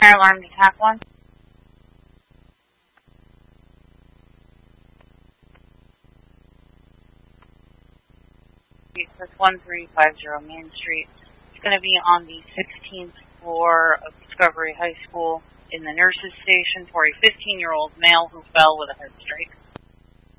Fire alarm to TAC 1. It's 1350 Main Street. It's going to be on the 16th floor of Discovery High School in the nurses' station for a 15-year-old male who fell with a head strike.